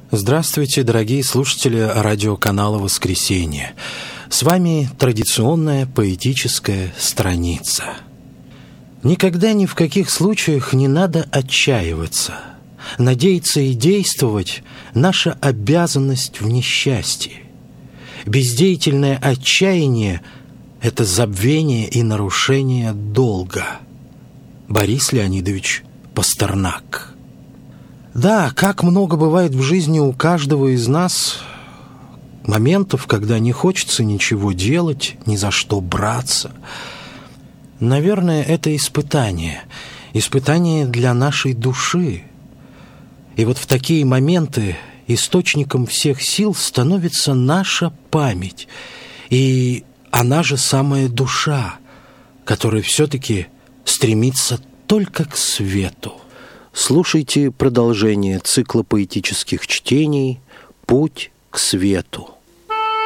Здравствуйте, дорогие слушатели радиоканала «Воскресенье». С вами традиционная поэтическая страница. Никогда ни в каких случаях не надо отчаиваться. Надеяться и действовать – наша обязанность в несчастье. Бездеятельное отчаяние – это забвение и нарушение долга. Борис Леонидович Пастернак. Да, как много бывает в жизни у каждого из нас моментов, когда не хочется ничего делать, ни за что браться. Наверное, это испытание для нашей души. И вот в такие моменты источником всех сил становится наша память, и она же самая душа, которая все-таки стремится только к свету. Слушайте продолжение цикла поэтических чтений «Путь к свету».